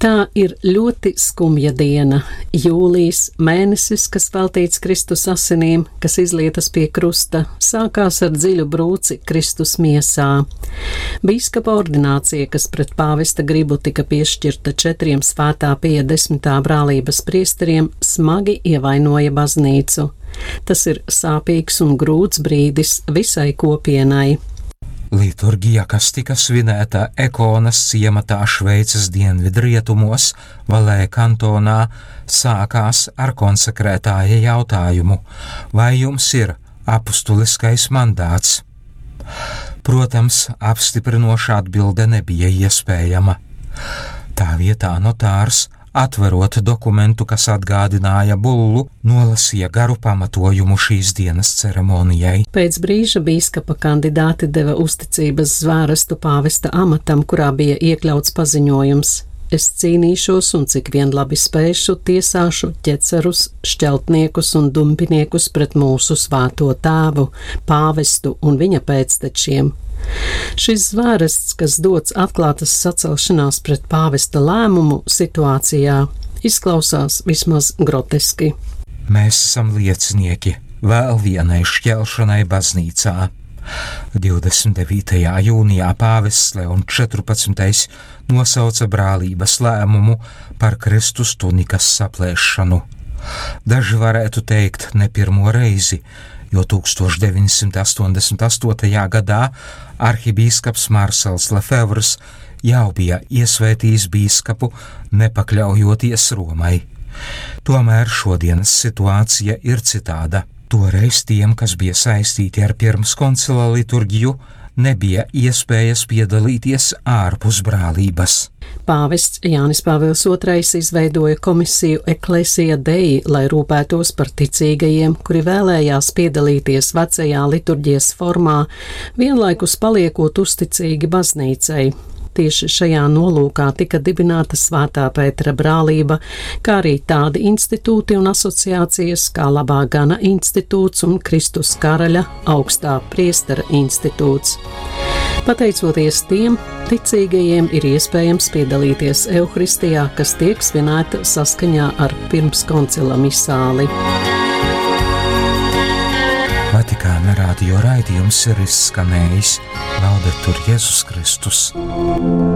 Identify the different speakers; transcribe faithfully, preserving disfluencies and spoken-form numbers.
Speaker 1: Tā ir ļoti skumja diena. Jūlijas mēnesis, kas veltīts Kristus asinīm, kas izlietas pie krusta, sākās ar dziļu brūci Kristus miesā. Bīskapa ordinācija, kas pret pāvesta gribu tika piešķirta četriem svētā Pija desmitā brālības priesteriem, smagi ievainoja baznīcu. Tas ir sāpīgs un grūts brīdis visai kopienai.
Speaker 2: Liturģija, kas tika svinēta Ekonas ciematā Šveices dienvidrietumos, Valē kantonā, sākās ar konsekrētāja jautājumu: vai jums ir apustuliskais mandāts? Protams, apstiprinoša atbilde nebija iespējama. Tā vietā notārs, atverot dokumentu, kas atgādināja bullu, nolasīja garu pamatojumu šīs dienas ceremonijai.
Speaker 1: Pēc brīža bīskapa kandidāti deva uzticības zvērestu pāvesta amatam, kurā bija iekļauts paziņojums: es cīnīšos un cik vien labi spēšu tiesāšu ķecerus, šķeltniekus un dumpiniekus pret mūsu svēto tēvu, pāvestu un viņa pēctečiem. Šis zvērests, kas dots atklātas sacelšanās pret pāvesta lēmumu situācijā, izklausās vismaz groteski.
Speaker 2: Mēs esam liecinieki vēl vienai šķelšanai baznīcā. divdesmit devītajā jūnijā pāvests Leons četrpadsmitais nosauca brālības lēmumu par Kristus tunikas saplēšanu. Daži varētu teikt ne pirmo reizi, jo tūkstoš deviņsimt astoņdesmit astotajā gadā arhibīskaps Marsels Lefevrs jau bija iesvētījis bīskapu, nepakļaujoties Romai. Tomēr šodienas situācija ir citāda. Toreiz tiem, kas bija saistīti ar pirmskoncila liturģiju, nebija iespējas piedalīties ārpus brālības.
Speaker 1: Pāvests Jānis Pāvils otrais izveidoja komisiju Ecclesia Dei, lai rūpētos par ticīgajiem, kuri vēlējās piedalīties vecajā liturģijas formā, vienlaikus paliekot uzticīgi baznīcai. Tieši šajā nolūkā tika dibināta Svētā Pētera brālība, kā arī tādi institūti un asociācijas kā Labā Gana institūts un Kristus karaļa augstā priestera institūts. Pateicoties tiem, ticīgajiem ir iespējams piedalīties Euharistijā, kas tiek svinēta saskaņā ar pirmskoncila misāli.
Speaker 2: Vatikāna radio raidījums ir izskanējis. Laudetur Jēzus Kristus.